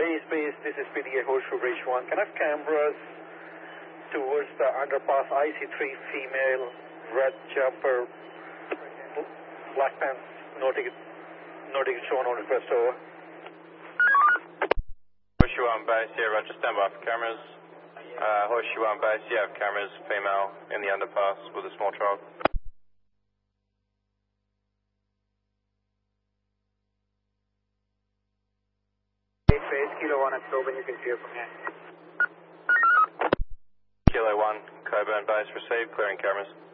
Base, this is PDA Horseshoe Bridge 1. Can I have cameras towards the underpass IC3 female, red jumper, black pants, no ticket shown on request over. Horseshoe 1 base, yeah, Roger, stand by for cameras. Horseshoe 1 base, you have cameras, female in the underpass with a small child. Base, Kilo 1 at Coburn, you can clear from here. Kilo 1, Coburn base, received, clearing cameras.